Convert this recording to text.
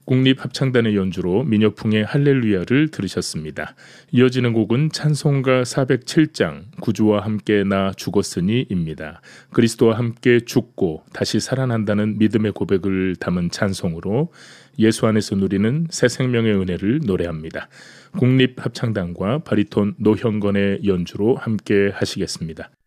국립합창단의 연주로 민요풍의 할렐루야를 들으셨습니다. 이어지는 곡은 찬송가 407장 구주와 함께 나 죽었으니입니다. 그리스도와 함께 죽고 다시 살아난다는 믿음의 고백을 담은 찬송으로 예수 안에서 누리는 새 생명의 은혜를 노래합니다. 국립합창단과 바리톤 노형건의 연주로 함께 하시겠습니다.